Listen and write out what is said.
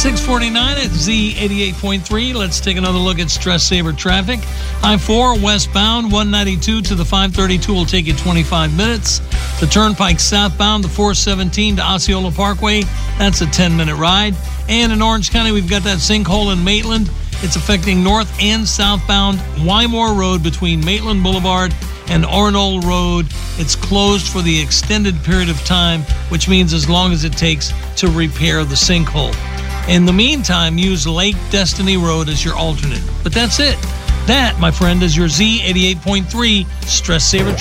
649 at Z88.3. Let's take another look at Stress Saver traffic. I-4 westbound, 192 to the 532 will take you 25 minutes. The Turnpike southbound, the 417 to Osceola Parkway, that's a 10-minute ride. And in Orange County, we've got that sinkhole in Maitland. It's affecting north and southbound Wymore Road between Maitland Boulevard and Arnold Road. It's closed for the extended period of time, which means as long as it takes to repair the sinkhole. In the meantime, use Lake Destiny Road as your alternate. But that's it. That, my friend, is your Z88.3 Stress Saver